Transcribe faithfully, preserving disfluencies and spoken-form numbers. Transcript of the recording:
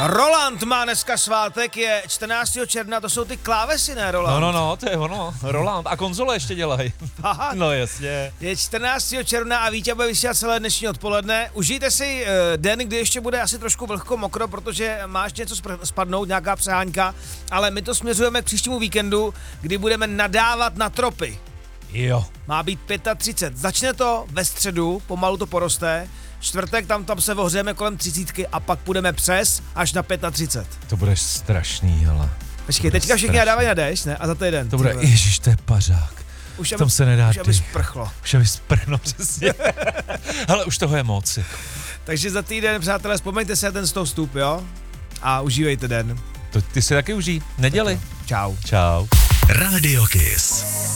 Roland má dneska svátek, je čtrnáctého června, to jsou ty klávesy, ne Roland? No, no, no, to je ono, Roland. A konzole ještě dělají. No jasně. Je čtrnáctého června a Vítě bude vysílat celé dnešní odpoledne. Užijte si uh, den, kdy ještě bude asi trošku vlhko mokro, protože máš něco spadnout, nějaká přehánka, ale my to směřujeme k příštímu víkendu, kdy budeme nadávat na tropy. Jo. Má být třicet pět. Začne to ve středu, pomalu to poroste. Čtvrtek tam, tam se ohřejeme kolem třicítky a pak půjdeme přes až na třicet pět. To bude strašný, hele. Počkej, teďka všichni nadávají na déšť, ne? A za týden. To bude, ježiš, to je pařák. Už tam se nedá Už aby sprchlo. Už aby sprchlo, přesně. Hele, už toho je moc. Takže za týden, přátelé, vzpomeňte si na ten sto vstup, jo? A užívejte den. To ty si taky užij. Neděli. Čau. Čau. Radio Kiss.